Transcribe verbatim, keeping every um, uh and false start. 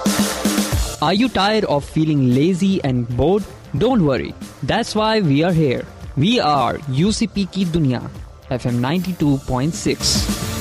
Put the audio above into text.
Are you tired of feeling lazy and bored? Don't worry. That's why we are here. We are U C P की दुनिया F M ninety-two point six.